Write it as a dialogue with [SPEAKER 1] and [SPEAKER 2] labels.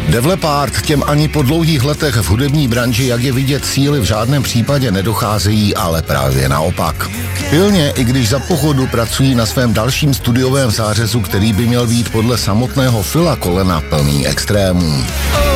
[SPEAKER 1] Def Leppard těm ani po dlouhých letech v hudební branži, jak je vidět, síly v žádném případě nedocházejí, ale právě naopak. Pilně, i když za pochodu pracují na svém dalším studiovém zářezu, který by měl být podle samotného Phila Collina plný extrémů.